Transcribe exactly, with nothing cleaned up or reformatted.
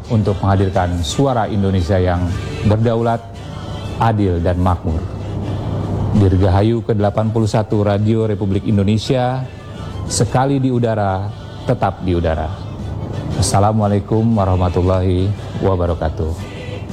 untuk menghadirkan suara Indonesia yang berdaulat, adil, dan makmur. Dirgahayu ke delapan puluh satu Radio Republik Indonesia, sekali di udara, tetap di udara. Assalamualaikum warahmatullahi wabarakatuh.